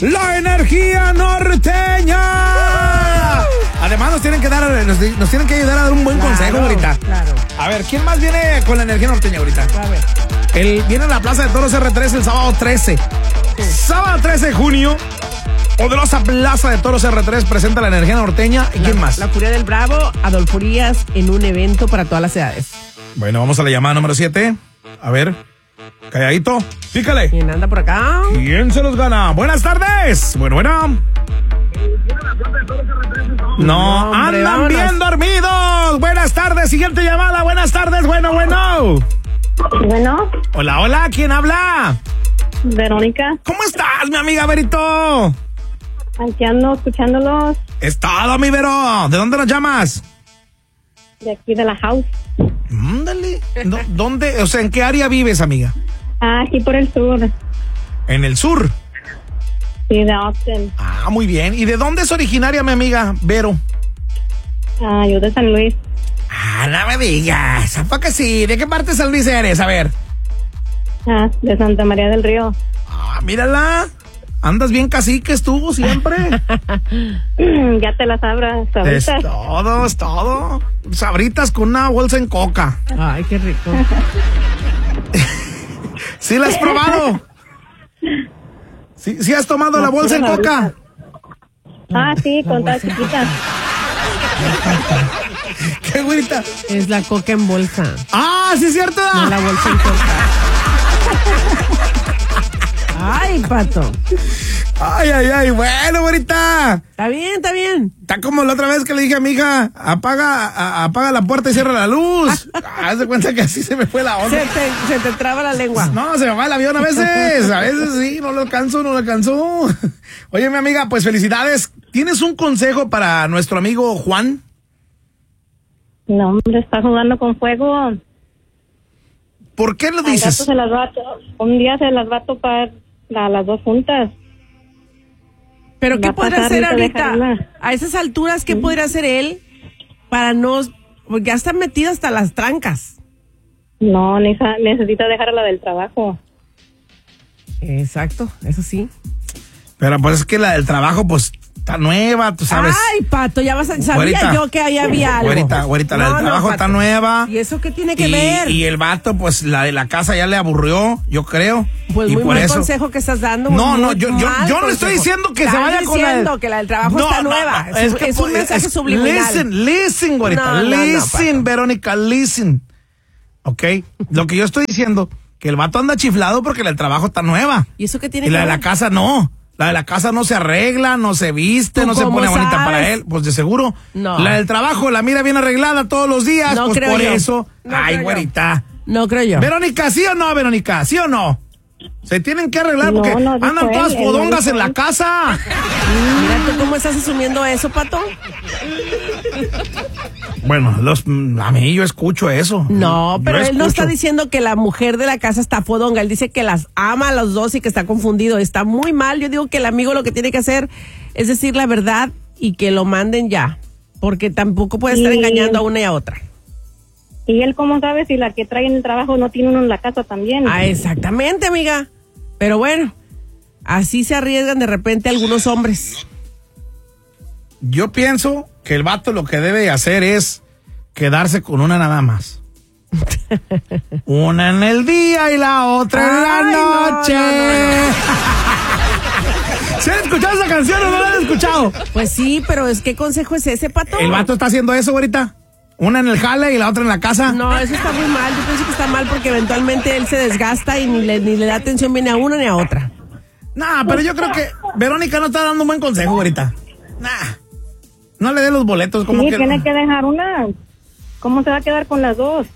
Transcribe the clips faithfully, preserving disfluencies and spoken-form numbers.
la energía norteña. Además nos tienen que dar, nos, nos tienen que ayudar a dar un buen Claro, consejo ahorita. claro. A ver, ¿quién más viene con la energía norteña ahorita? A ver. El, viene a la Plaza de Toros erre tres el sábado trece. Sábado trece de junio. Poderosa Plaza de Toros erre tres presenta la energía norteña. ¿Y quién más? La Furia del Bravo, Adolfo Urias, en un evento para todas las edades. Bueno, vamos a la llamada número siete. A ver, calladito, pícale. ¿Quién anda por acá? ¿Quién se los gana? Buenas tardes. Bueno, bueno. No, hombre, andan vámonos. bien dormidos. Buenas tardes, siguiente llamada. Buenas tardes, bueno, bueno. Bueno, Hola, hola, ¿quién habla? Verónica, ¿Cómo estás, mi amiga Verito? aquí ando escuchándolos Es todo, mi Vero. ¿De dónde nos llamas? de aquí de la house. Ándale. Do- ¿Dónde? O sea, ¿en qué área vives, amiga? Ah, aquí por el sur, En el sur. sí, de Austin. Ah, muy bien. ¿Y de dónde es originaria, mi amiga Vero? Ah, yo de San Luis. Ah, no me digas. ¿A poco sí? ¿De qué parte de San Luis eres? A ver. Ah, de Santa María del Río. Ah, mírala. Andas bien caciques tú siempre. Ya te las abras, Es ahorita. todo, es todo. Sabritas con una bolsa en coca. Ay, qué rico. ¿Sí la has probado? ¿Sí, sí has tomado la bolsa en coca? Ah, sí, con toda chiquita. ¿Qué güerita? Es la coca en bolsa, Ah, sí es cierto. no la bolsa en coca. Ay, Pato. Ay, ay, ay. Bueno, güerita. Está bien, está bien. Está como la otra vez que le dije a mi hija, apaga, a- apaga la puerta y cierra la luz. Haz de cuenta que así se me fue la onda. Se te, se te traba la lengua. No, se me va el avión a veces. A veces sí, no lo alcanzo, no lo alcanzó. Oye, mi amiga, pues felicidades. ¿Tienes un consejo para nuestro amigo Juan? No, hombre, está jugando con fuego. ¿Por qué lo Al rato dices? se las va a to- un día se las va a topar a las dos juntas. Pero Va ¿qué a podrá pasar hacer ahorita ahorita? dejarla. A esas alturas, ¿qué podría hacer él para no... Porque ya está metido hasta las trancas. No, nesa- necesita dejar a la del trabajo. Exacto, eso sí. Pero pues es que la del trabajo, pues, está nueva, tú sabes. Ay, Pato, ya vas a... Sabía Güerita. yo que ahí había algo. Güerita, güerita, la No, del no, trabajo Pato. está nueva. ¿Y eso qué tiene que y, ver? y el vato, pues, la de la casa ya le aburrió, yo creo. Pues y muy por mal eso... consejo que estás dando. No, muy no, yo, yo, mal yo no le estoy consejo. diciendo que Estás se vaya con la... diciendo que la del trabajo No, está no, nueva. no, es, que, es un pues, mensaje es- subliminal. Listen, listen, güerita, No, no, no, listen, Pato. Verónica, listen. ¿Ok? Lo que yo estoy diciendo, que el vato anda chiflado porque la del trabajo está nueva. ¿Y eso qué tiene Y que la de ver? la casa no. La de la casa no se arregla, no se viste, ¿Tú no se cómo pone bonita sabes? para él. Pues de seguro. No. La del trabajo la mira bien arreglada todos los días. No pues creo por yo. eso. No Ay, creo yo. güerita. No creo yo. Verónica, ¿sí o no, Verónica? ¿Sí o no? Se tienen que arreglar No, porque no dijo andan él, todas él no fodongas dijo en la él. casa. Mira tú cómo estás asumiendo eso, Pato. Bueno, los, a mí yo escucho eso. No, pero Yo él no escucho. está diciendo que la mujer de la casa está fodonga. Él dice que las ama a los dos y que está confundido. Está muy mal. Yo digo que el amigo lo que tiene que hacer es decir la verdad y que lo manden ya. Porque tampoco puede estar Y- engañando a una y a otra. ¿Y él cómo sabe si la que trae en el trabajo no tiene uno en la casa también? Ah, exactamente, amiga. Pero bueno, así se arriesgan de repente algunos hombres. Yo pienso que el vato lo que debe hacer es quedarse con una nada más. Una en el día y la otra en Ay, la no, noche. no, ¿Se han escuchado esa canción o no la han escuchado? Pues sí, pero es ¿qué consejo es ese, Pato? El vato está haciendo eso, güerita. Una en el jale y la otra en la casa. No, eso está muy mal. Yo pienso que está mal porque eventualmente él se desgasta y ni le, ni le da atención bien a una ni a otra. Nah, pero yo creo que Verónica no está dando un buen consejo, güerita. Nah. No le dé los boletos como Sí, que... tiene que dejar una. ¿Cómo se va a quedar con las dos?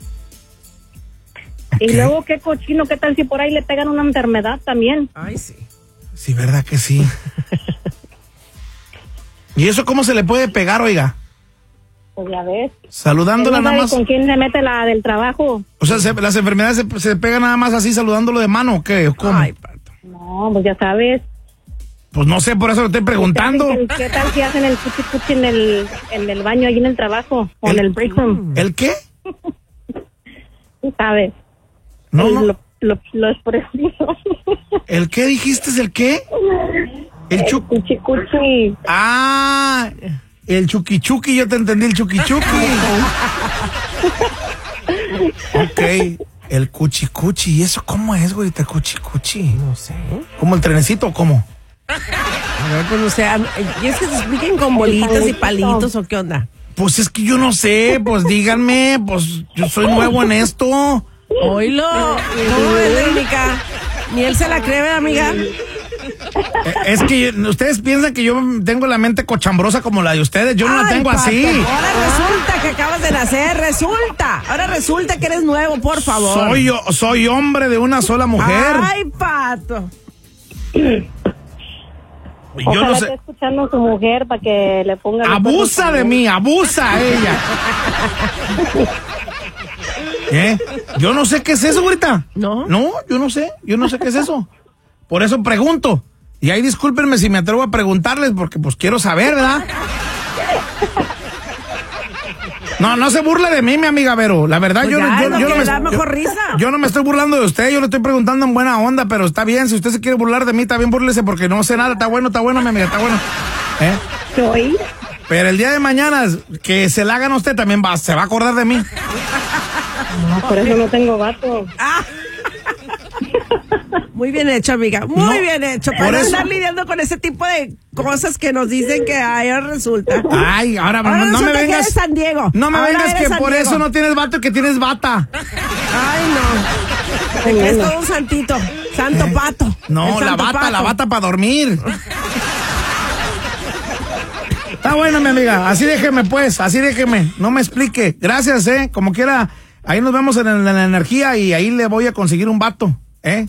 Y Ok. luego, qué cochino, qué tal si por ahí le pegan una enfermedad también. Ay, sí. Sí, verdad que sí. ¿Y eso cómo se le puede pegar, oiga? Pues ya ves. Saludándola Él no nada sabe más. ¿Con quién se mete la del trabajo? O sea, se- las enfermedades se, se pegan nada más así saludándolo de mano, ¿o qué? ¿O ¿Cómo? Ay, Pato. No, pues ya sabes. Pues no sé, por eso lo estoy preguntando. ¿Qué, qué tal si hacen el cuchi cuchi en el, en el baño, ahí en el trabajo? O en El- el break room. ¿El qué? Tú sabes. No, El- no. Lo, lo, lo es por eso. ¿El qué dijiste? ¿Es el qué? El chu... Cuchi cuchi. Ah, el chuki chuki, yo te entendí, el chuki chuki. Ok, el cuchi cuchi. ¿Y eso cómo es, güey? El cuchi cuchi. No sé. ¿Como el trenecito o cómo? A ver, pues no sé. ¿Y es que se expliquen con bolitas y palitos o qué onda? Pues es que yo no sé, pues díganme, pues yo soy nuevo en esto. Oílo. ¿Cómo es, Verónica? Ni él se la cree, amiga. Es que ustedes piensan que yo tengo la mente cochambrosa como la de ustedes. Yo no Ay, la tengo Pato, así. Ahora resulta que acabas de nacer, resulta. Ahora resulta que eres nuevo, por favor. Soy yo, soy hombre de una sola mujer. Ay, Pato. Yo Ojalá no esté sé. escuchando a su mujer para que le ponga... los Abusa cuernos de también. mí, abusa ella. ¿Eh? Yo no sé qué es eso, ahorita. ¿No? No, yo no sé, yo no sé qué es eso. Por eso pregunto. Y ahí discúlpenme si me atrevo a preguntarles, porque pues quiero saber, ¿verdad? No, no se burle de mí, mi amiga Vero. La verdad, Pues yo, ya, no- yo, es lo yo que no me, da yo- mejor risa. yo no me estoy burlando de usted, yo le estoy preguntando en buena onda, pero está bien, si usted se quiere burlar de mí, está bien, búrlese, porque no sé nada, está bueno, está bueno, mi amiga, está bueno. ¿Eh? Soy. Pero el día de mañana, que se la hagan a usted, también va, se va a acordar de mí. No, por eso no tengo vato. Muy bien hecho, amiga. Muy No, bien hecho. por Para no eso- estar lidiando con ese tipo de cosas que nos dicen que ay, ahora resulta. Ay, ahora, Ahora no, no me resulta que vengas. eres San Diego. No me Ahora vengas eres que San por Diego. eso no tienes vato y que tienes bata. Ay, no. Te crees todo un santito. Santo pato. El No, la santo bata, pato. la bata para dormir. Está bueno, mi amiga. Así déjeme, pues. Así déjeme. No me explique. Gracias, eh. Como quiera, ahí nos vemos en, el- en la energía y ahí le voy a conseguir un vato, ¿eh?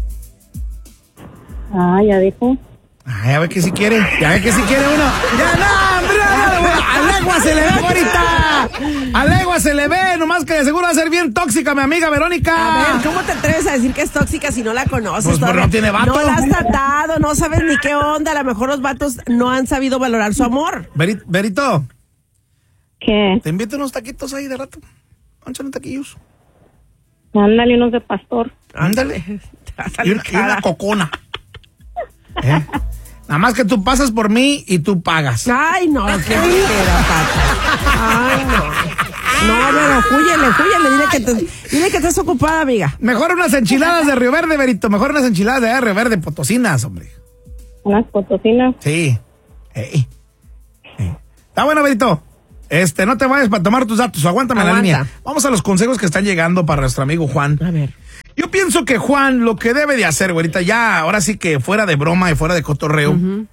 Ah, ya dijo. Ay, a ver que si quiere. Ya ve que si quiere uno. Ya no, hombre, no, no, a legua se le ve ahorita. A legua se le ve. Nomás que de seguro va a ser bien tóxica, mi amiga Verónica. A ver, ¿cómo te atreves a decir que es tóxica si no la conoces? Pues, todavía? no tiene vato. No la has tratado, no sabes ni qué onda. A lo mejor los vatos no han sabido valorar su amor. Veri- Verito, ¿Qué? te invito unos taquitos ahí de rato. Ponchale unos taquillos. Ándale unos de pastor. Ándale. Te va a Y salir una, y una cara. cocona. ¿Eh? Nada más que tú pasas por mí y tú pagas. Ay, no, qué flojera, Pato. Ay, no. No, pero júyele, júyele, dile que, te, dile que estás ocupada, amiga. Mejor unas enchiladas de Río Verde, Verito. Mejor unas enchiladas de Río Verde, potosinas, hombre. Unas potosinas. Sí. Ey. Ey. Está bueno, Verito. Este, no te vayas para tomar tus datos. Aguántame en la Aguanta. línea. Vamos a los consejos que están llegando para nuestro amigo Juan. A ver. Yo pienso que Juan lo que debe de hacer, güerita, ya ahora sí que fuera de broma y fuera de cotorreo, Uh-huh.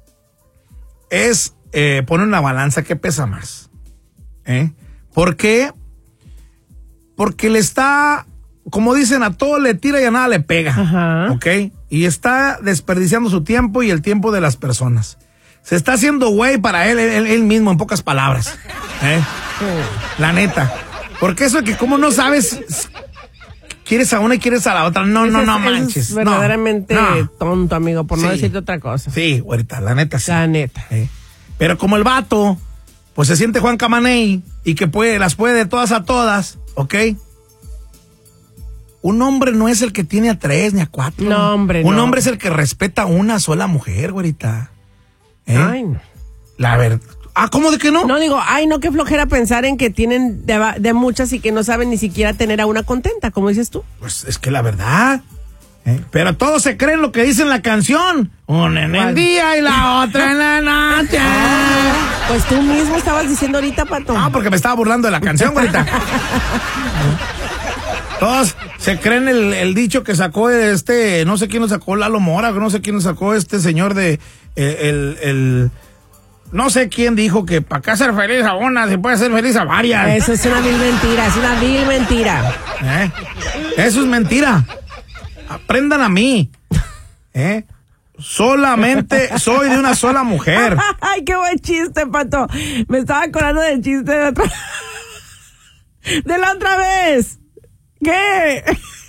es eh, poner una balanza que pesa más. ¿Eh? ¿Por qué? Porque le está, como dicen, a todo le tira y a nada le pega. Ajá. ¿Ok? Y está desperdiciando su tiempo y el tiempo de las personas. Se está haciendo güey para él, él, él mismo, en pocas palabras. ¿Eh? La neta. Porque eso de que como no sabes, quieres a una y quieres a la otra. No, Ese no, es- no ese es manches. No, verdaderamente no. tonto, amigo, por no Sí. decirte otra cosa. Sí, güerita, la neta sí. La neta. ¿Eh? Pero como el vato, pues se siente Juan Camaney y que puede, las puede de todas a todas, ¿ok? Un hombre no es el que tiene a tres ni a cuatro. No, hombre, Un no. hombre es el que respeta a una sola mujer, güerita. ¿Eh? Ay, no. La verdad. Ah, ¿cómo de que no? No digo, ay, no, qué flojera pensar en que tienen de, va- de muchas y que no saben ni siquiera tener a una contenta, como dices tú. Pues es que la verdad. ¿Eh? Pero todos se creen lo que dice en la canción. Una en el ¿Cuál? día y la otra en la noche. Pues tú mismo estabas diciendo ahorita, Pato. Ah, porque me estaba burlando de la canción, güerita. Todos se creen el, el dicho que sacó este, no sé quién lo sacó, Lalo Mora, no sé quién lo sacó este señor de, eh, el, el, no sé quién dijo que para acá ser feliz a una se puede ser feliz a varias. Eso es una vil mentira, es una vil mentira. ¿Eh? Eso es mentira. Aprendan a mí. ¿Eh? Solamente soy de una sola mujer. Ay, qué buen chiste, Pato. Me estaba acordando del chiste de otra... de la otra vez. ¿Qué?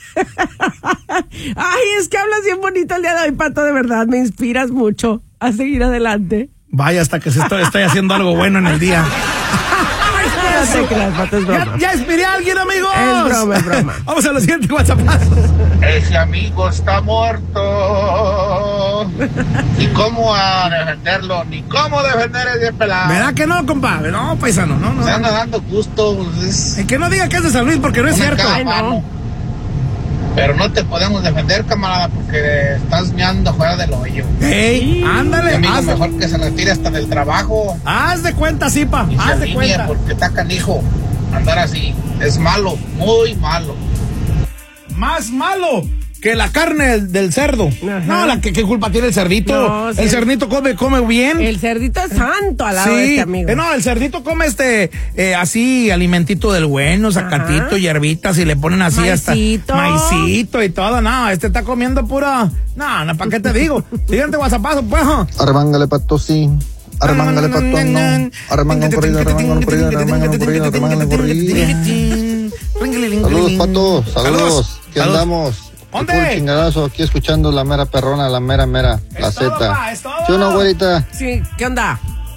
Ay, es que hablas bien bonito el día de hoy, Pato, de verdad. Me inspiras mucho a seguir adelante. Vaya, hasta que se estoy, estoy haciendo algo bueno en el día. No te creas, Pato, es broma. Ya, ya inspiré a alguien, amigos. Es broma, es broma. Vamos a los siguientes WhatsApp. Ese amigo está muerto. Pato. Ni cómo a defenderlo, ni cómo defender a ese pelado. ¿Verdad que no, compadre? No, paisano, no, no. Se anda dando gusto. Es Es que no diga que es de San Luis porque no es cierto. Ay, no. Pero no te podemos defender, camarada, porque estás meando fuera del hoyo. Ey, ándale, Mi amigo haz, mejor que se retire hasta del trabajo. haz de cuenta, Zipa, Y se haz de alinee, cuenta. porque está canijo. Andar así es malo, muy malo. Más malo que la carne del, del cerdo. Ajá. No, la que qué culpa tiene el cerdito. No, sí. El cerdito come, come bien. El cerdito es santo al lado de Sí, este amigo. eh, no, el cerdito come este, eh, así, alimentito del bueno, zacatito, Ajá. hierbitas y le ponen así Maicito. hasta maicito y todo. No, este está comiendo pura. No, no, ¿para qué te digo? Siguiente WhatsAppazo, pues. Arremángale, Pato, sí. Arremángale, Pato, no. Arremángale corrido, arremángale corrido, arremángale corrido, arremángale corrido. Saludos, Pato, saludos. ¿Qué Saludos. andamos? ¿Dónde? Puro chingadazo, aquí escuchando la mera perrona, la mera mera, la Es todo, Z. pa, es todo. ¿Sí o no, güerita? Sí, ¿qué onda?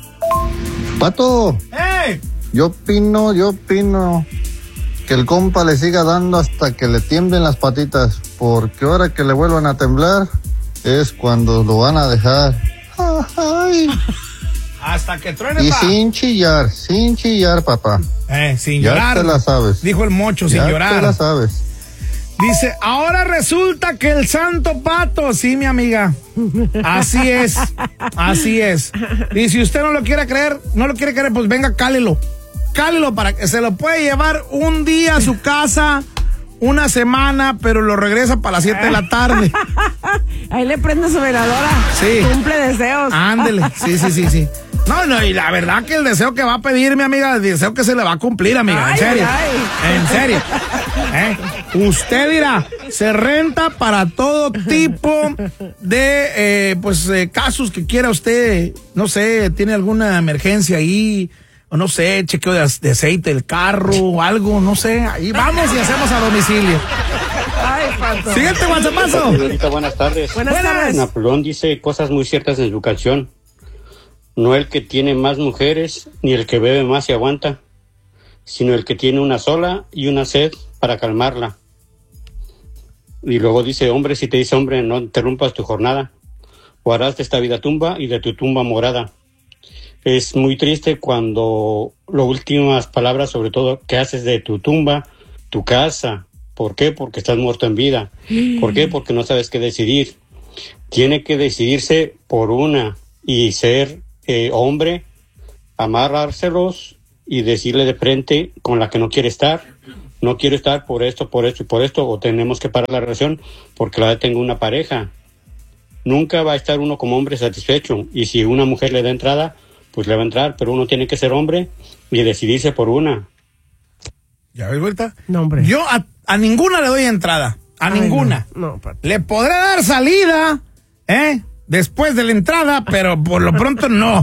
Pato, ¡Ey! yo opino, yo opino que el compa le siga dando hasta que le tiemblen las patitas, porque ahora que le vuelvan a temblar es cuando lo van a dejar. Ay. Hasta que truene, Y pa. sin chillar, sin chillar, papá. Eh, sin Ya llorar. te la sabes. Dijo el mocho, sin Ya llorar. te la sabes. Dice, ahora resulta que el santo pato, sí, mi amiga. Así es, así es. Y si usted no lo quiere creer, no lo quiere creer, pues venga, cálelo. Cálelo para que se lo puede llevar un día a su casa, una semana, pero lo regresa para las siete de la tarde. Ahí le prende su veladora. Sí. Cumple deseos. Ándele, sí, sí, sí, sí. No, no, y la verdad que el deseo que va a pedir mi amiga, el deseo que se le va a cumplir, amiga, en Ay, serio. ay. En serio. ¿Eh? Usted dirá, se renta para todo tipo de eh, pues eh, casos que quiera usted, no sé, tiene alguna emergencia ahí, o no sé, chequeo de, de aceite del carro o algo, no sé, ahí vamos y hacemos a domicilio. Ay, Pato. Siguiente WhatsAppazo. Señorita, buenas tardes. Buenas tardes. Napoleón dice cosas muy ciertas en su canción. No el que tiene más mujeres, ni el que bebe más y aguanta, sino el que tiene una sola y una sed para calmarla. Y luego dice, hombre, si te dice hombre, no interrumpas tu jornada, o harás de esta vida tumba y de tu tumba morada. Es muy triste cuando las últimas palabras, sobre todo, que haces de tu tumba, tu casa. ¿Por qué? Porque estás muerto en vida. ¿Por qué? Porque no sabes qué decidir. Tiene que decidirse por una y ser eh, hombre, amarrárselos y decirle de frente con la que no quiere estar. No quiero estar por esto, por esto y por esto, o tenemos que parar la relación porque la tengo una pareja. Nunca va a estar uno como hombre satisfecho, y si una mujer le da entrada, pues le va a entrar, pero uno tiene que ser hombre y decidirse por una. ¿Ya ves vuelta? No, hombre. Yo a, a ninguna le doy entrada, a Ay, ninguna. No, no, Pato. Le podré dar salida, ¿eh? Después de la entrada, pero por lo pronto no.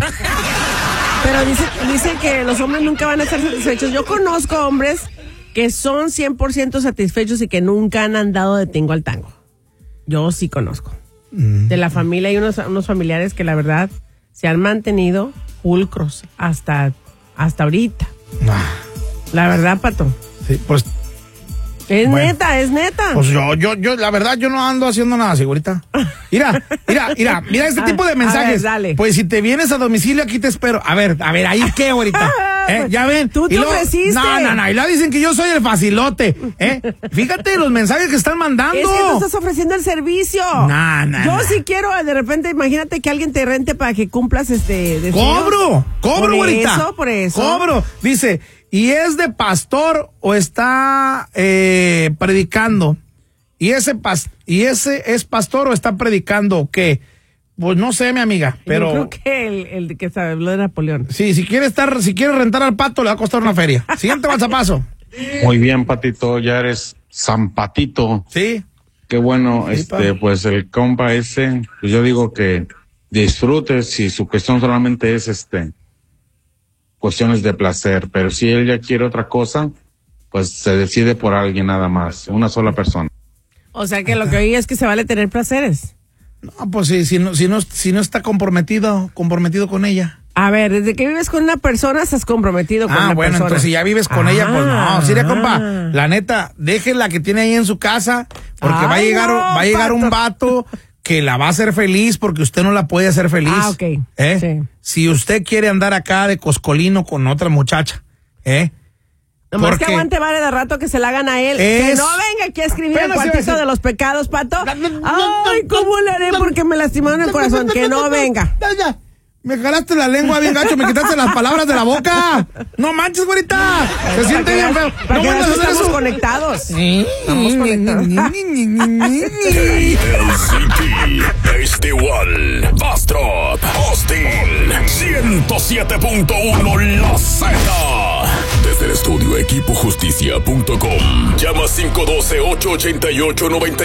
Pero dice, dice que los hombres nunca van a estar satisfechos. Yo conozco hombres que son cien por ciento satisfechos y que nunca han andado de tingo al tango. Yo sí conozco. Mm. De la familia hay unos, unos familiares que la verdad se han mantenido pulcros hasta, hasta ahorita. Ah, La verdad, Pato. sí, pues, Es Bueno. neta, es neta. pues yo, yo, yo, la verdad, yo no ando haciendo nada, segurita. Mira, mira, mira, mira este A tipo de ver, mensajes. a ver, dale. Pues si te vienes a domicilio, aquí te espero. A ver, a ver, ahí qué ahorita. ¿Eh? Ya ven. Tú te Y luego- ofreciste. No, no, no. Y luego dicen que yo soy el facilote. ¿Eh? Fíjate los mensajes que están mandando. Es que tú estás ofreciendo el servicio. Nah, nah, Yo nah. sí quiero, de repente, imagínate que alguien te rente para que cumplas este deseo. ¡Cobro! ¡Cobro, Por güerita! eso, por eso. ¡Cobro! Dice, ¿y es de pastor o está eh, predicando? ¿Y ese, pas ¿Y ese es pastor o está predicando o qué? Pues no sé, mi amiga, pero... Yo creo que el, el que se habló de Napoleón. Sí, si quiere estar, si quiere rentar al pato, le va a costar una feria. Siguiente WhatsAppazo. Muy bien, Patito, ya eres San Patito. Sí. Qué bueno, Sí, este, pa. pues el compa ese, pues yo digo que disfrute si su cuestión solamente es este, cuestiones de placer, pero si él ya quiere otra cosa, pues se decide por alguien nada más, una sola persona. O sea que lo que oí es que se vale tener placeres. No, pues sí, si no, si no, si no está comprometido, comprometido con ella. A ver, desde que vives con una persona estás comprometido con Ah, una bueno, persona. entonces si ya vives con Ah. ella, pues no. Sí, compa, la neta, déjela que tiene ahí en su casa, porque Ay, va a llegar, no, va a llegar un Pato. vato que la va a hacer feliz porque usted no la puede hacer feliz. Ah, ok. ¿Eh? Sí. Si usted quiere andar acá de coscolino con otra muchacha, ¿eh? Nomás Porque que aguante vale de rato que se la hagan a él. Es- Que no venga aquí a escribir Apenas el iba a cuartito decir- de los pecados, Pato. No, no, no, Ay, no, ¿cómo le haré? no, Porque me lastimaron el corazón. Que no venga. Ya, ya. Me jalaste la lengua bien gacho, me quitaste las palabras de la boca. No manches, güerita. Se siente bien feo. Para No que veas vuelvas a que hacer estamos eso. conectados. Estamos conectados. El City es igual. Bastrop, Austin, ciento siete punto uno La Z. Desde el estudio equipo justicia punto com. Llama cinco uno dos, ocho ocho ocho, nueve